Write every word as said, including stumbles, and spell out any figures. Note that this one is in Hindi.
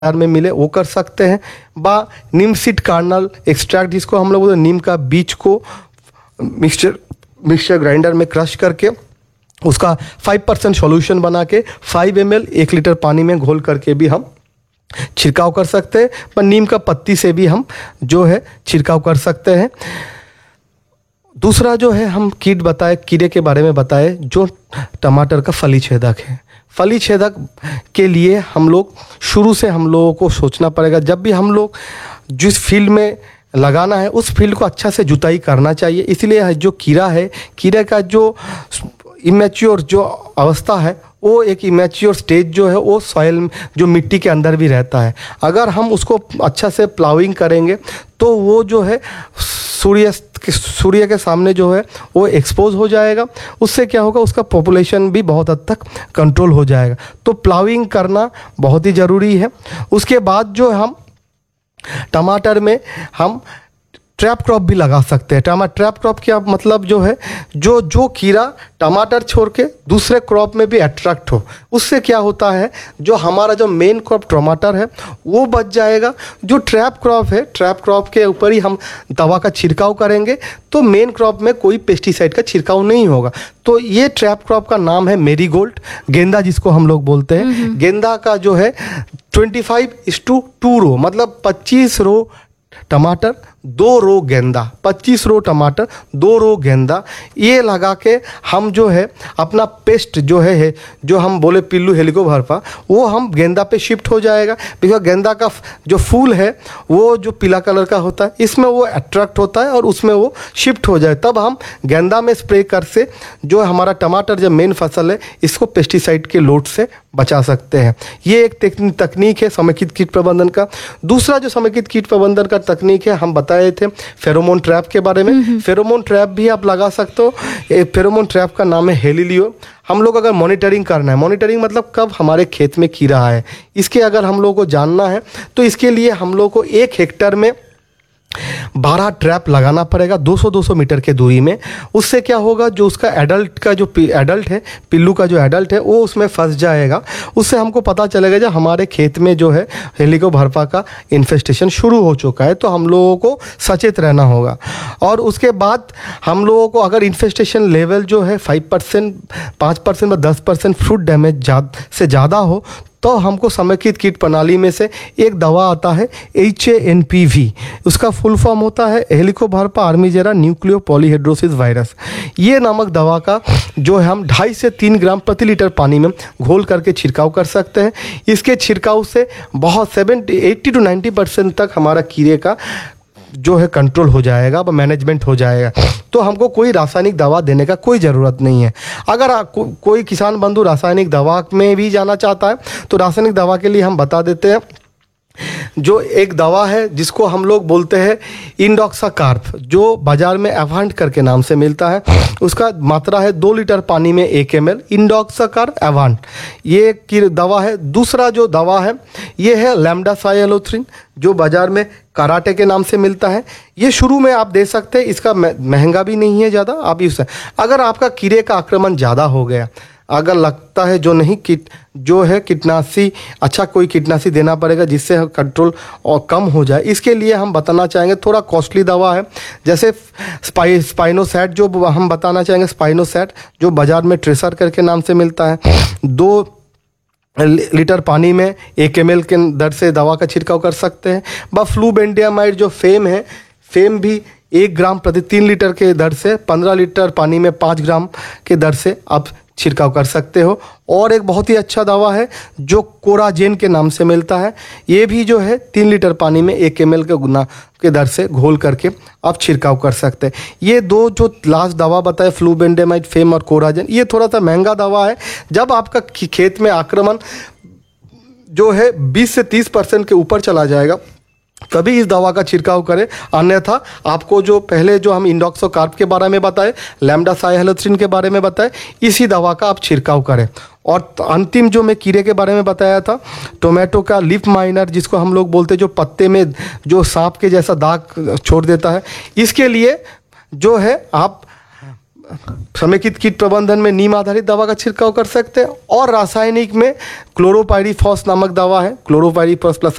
बाजार में मिले वो कर सकते हैं। बा नीम सीड कार्नल एक्सट्रैक्ट जिसको हम लोग बोलते हैं, नीम का बीज को मिक्सचर मिक्सचर ग्राइंडर में क्रश करके उसका फाइव परसेंट सॉल्यूशन बना के फाइव एम एल एक लीटर पानी में घोल करके भी हम छिड़काव कर सकते हैं। पर नीम का पत्ती से भी हम जो है छिड़काव कर सकते हैं। दूसरा जो है हम कीट बताए कीड़े के बारे में बताए जो टमाटर का फली छेदक है। फली छेदक के लिए हम लोग शुरू से हम लोगों को सोचना पड़ेगा। जब भी हम लोग जिस फील्ड में लगाना है उस फील्ड को अच्छा से जुताई करना चाहिए। इसलिए जो कीड़ा है, कीड़े का जो इमेच्योर जो अवस्था है वो एक इमेच्योर स्टेज जो है वो सॉइल जो मिट्टी के अंदर भी रहता है। अगर हम उसको अच्छा से प्लाविंग करेंगे तो वो जो है सूर्य सूर्य के सामने जो है वो एक्सपोज हो जाएगा। उससे क्या होगा, उसका पॉपुलेशन भी बहुत हद तक कंट्रोल हो जाएगा। तो प्लाविंग करना बहुत ही ज़रूरी है। उसके बाद जो हम टमाटर में हम ट्रैप क्रॉप भी लगा सकते हैं। टमाटर ट्रैप क्रॉप क्या मतलब जो है जो जो कीड़ा टमाटर छोड़ के दूसरे क्रॉप में भी अट्रैक्ट हो, उससे क्या होता है जो हमारा जो मेन क्रॉप टमाटर है वो बच जाएगा। जो ट्रैप क्रॉप है, ट्रैप क्रॉप के ऊपर ही हम दवा का छिड़काव करेंगे तो मेन क्रॉप में कोई पेस्टिसाइड का छिड़काव नहीं होगा। तो ये ट्रैप क्रॉप का नाम है मेरीगोल्ड, गेंदा जिसको हम लोग बोलते हैं। गेंदा का जो है ट्वेंटी फाइव इस टू टू रो मतलब पच्चीस रो टमाटर दो रो गेंदा, पच्चीस रो टमाटर दो रो गेंदा, ये लगा के हम जो है अपना पेस्ट जो है, है जो हम बोले पिल्लू हेलिकोबार्पा वो हम गेंदा पे शिफ्ट हो जाएगा। बिकॉज गेंदा का जो फूल है वो जो पीला कलर का होता है, इसमें वो अट्रैक्ट होता है और उसमें वो शिफ्ट हो जाए। तब हम गेंदा में स्प्रे कर से जो हमारा टमाटर जो मेन फसल है इसको पेस्टिसाइड के लोड से बचा सकते हैं। ये एक तकनीक है समेकित कीट प्रबंधन का। दूसरा जो समेकित कीट प्रबंधन का तकनीक है हम बताए थे फेरोमोन ट्रैप के बारे में। फेरोमोन ट्रैप भी आप लगा सकते हो। फेरोमोन ट्रैप का नाम है हेलिलियो। हम लोग अगर मॉनिटरिंग करना है, मॉनिटरिंग मतलब कब हमारे खेत में कीड़ा है, इसके अगर हम लोग को जानना है तो इसके लिए हम लोग को एक हेक्टेयर में बारह ट्रैप लगाना पड़ेगा दो सौ दो सौ मीटर के दूरी में। उससे क्या होगा, जो उसका एडल्ट का जो एडल्ट है, पिल्लू का जो एडल्ट है वो उसमें फंस जाएगा। उससे हमको पता चलेगा जब हमारे खेत में जो है हेलिकोबार्पा का इन्फेस्टेशन शुरू हो चुका है, तो हम लोगों को सचेत रहना होगा। और उसके बाद हम लोगों को अगर इन्फेस्टेशन लेवल जो है फाइव परसेंट पाँच परसेंट व दस परसेंट फ्रूट डैमेज से ज़्यादा हो तो हमको समेकित कीट प्रणाली में से एक दवा आता है H A N P V. उसका फुल फॉर्म होता है हेलिकोबार्पा आर्मीजेरा न्यूक्लियो पॉलीहेड्रोसिस वायरस। ये नामक दवा का जो है हम ढाई से तीन ग्राम प्रति लीटर पानी में घोल करके छिड़काव कर सकते हैं। इसके छिड़काव से बहुत seventy eighty two ninety percent तक हमारा कीड़े का जो है कंट्रोल हो जाएगा, मैनेजमेंट हो जाएगा। तो हमको कोई रासायनिक दवा देने का कोई ज़रूरत नहीं है। अगर आ, को, कोई किसान बंधु रासायनिक दवा में भी जाना चाहता है तो रासायनिक दवा के लिए हम बता देते हैं। जो एक दवा है जिसको हम लोग बोलते हैं इंडोक्साकार्प, जो बाजार में एवांट करके नाम से मिलता है। उसका मात्रा है दो लीटर पानी में एक एम एल इंडोक्साकार्प एवांट, ये की दवा है। दूसरा जो दवा है ये है लैम्डासाइलोथ्रिन, जो बाजार में कराटे के नाम से मिलता है। ये शुरू में आप दे सकते हैं, इसका महंगा भी नहीं है ज़्यादा। आप इस अगर आपका कीड़े का आक्रमण ज़्यादा हो गया, अगर लगता है जो नहीं कीट जो है कीटनाशी अच्छा कोई कीटनाशी देना पड़ेगा जिससे कंट्रोल और कम हो जाए, इसके लिए हम बताना चाहेंगे थोड़ा कॉस्टली दवा है। जैसे स्पाइ स्पाइनोसैट जो हम बताना चाहेंगे, स्पाइनोसैट जो बाजार में ट्रेसर करके नाम से मिलता है। दो लीटर पानी में एक एम एल के दर से दवा का छिड़काव कर सकते हैं। व फ्लूबेंडियामाइड जो फेम है, फेम भी एक ग्राम प्रति तीन लीटर के दर से पंद्रह लीटर पानी में पाँच ग्राम के दर से आप छिड़काव कर सकते हो। और एक बहुत ही अच्छा दवा है जो कोराजेन के नाम से मिलता है। ये भी जो है तीन लीटर पानी में एक एम एल के गुना के दर से घोल करके आप छिड़काव कर सकते हैं। ये दो जो लास्ट दवा बताए फ्लूबेंडेमाइड, फेम और कोराजेन, ये थोड़ा सा महंगा दवा है। जब आपका खेत में आक्रमण जो है बीस से तीस परसेंट के ऊपर चला जाएगा तभी इस दवा का छिड़काव करें। अन्यथा आपको जो पहले जो हम इंडोक्साकार्प के बारे में बताए, लैम्डासाइलोथ्रिन के बारे में बताए, इसी दवा का आप छिड़काव करें। और अंतिम जो मैं कीड़े के बारे में बताया था, टोमेटो का लीफ माइनर जिसको हम लोग बोलते हैं, जो पत्ते में जो सांप के जैसा दाग छोड़ देता है, इसके लिए जो है आप समेकित कीट प्रबंधन में नीम आधारित दवा का छिड़काव कर सकते हैं और रासायनिक में क्लोरोपाइरीफॉस नामक दवा है, क्लोरोपाइरीफॉस प्लस